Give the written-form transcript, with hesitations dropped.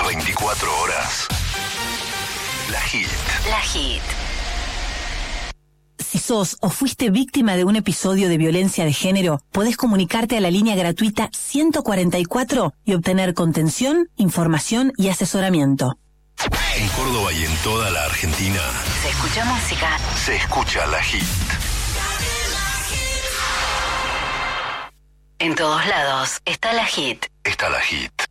Las 24 horas. La Hit. La Hit. Si sos o fuiste víctima de un episodio de violencia de género, podés comunicarte a la línea gratuita 144 y obtener contención, información y asesoramiento. En Córdoba y en toda la Argentina. Se escucha música. Se escucha La Hit. En todos lados está La Hit. Está La Hit.